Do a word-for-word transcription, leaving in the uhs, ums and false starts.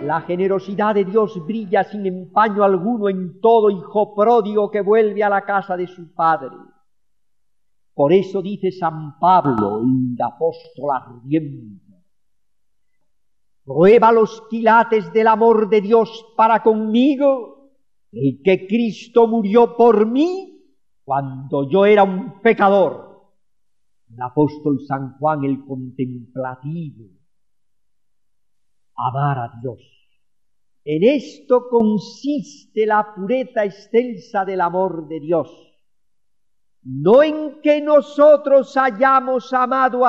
La generosidad de Dios brilla sin empaño alguno en todo hijo pródigo que vuelve a la casa de su padre. Por eso dice San Pablo, el apóstol ardiente: prueba los quilates del amor de Dios para conmigo, el que Cristo murió por mí cuando yo era un pecador. El apóstol San Juan el contemplativo. Amar a Dios. En esto consiste la pureza excelsa del amor de Dios. No en que nosotros hayamos amado a